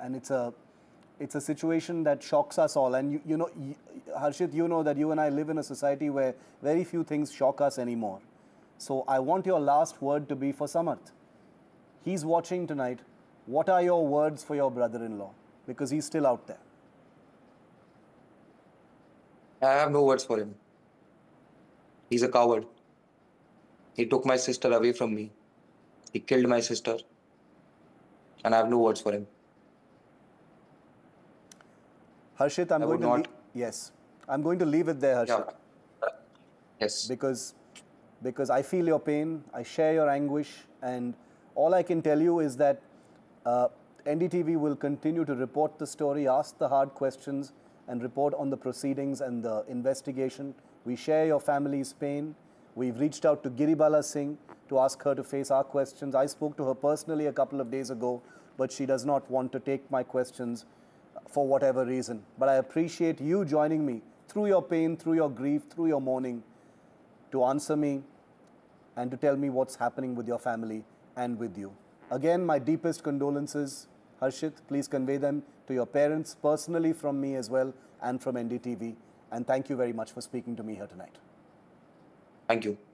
and it's a situation that shocks us all. And you know, Harshit, you know that you and I live in a society where very few things shock us anymore. So I want your last word to be for Samarth. He's watching tonight. What are your words for your brother-in-law? Because he's still out there. I have no words for him. He's a coward. He took my sister away from me. He killed my sister, and I have no words for him. Harshit, I'm I going would to leave. not. Yes, I'm going to leave it there, Yeah. Harshit, Yes. because I feel your pain, I share your anguish, and all I can tell you is that uh, NDTV will continue to report the story, ask the hard questions, and report on the proceedings and the investigation. We share your family's pain. We've reached out to Giribala Singh to ask her to face our questions. I spoke to her personally a couple of days ago, but she does not want to take my questions for whatever reason. But I appreciate you joining me through your pain, through your grief, through your mourning, to answer me and to tell me what's happening with your family and with you. Again, my deepest condolences, Harshit. Please convey them to your parents personally from me as well and from NDTV. And thank you very much for speaking to me here tonight. Thank you.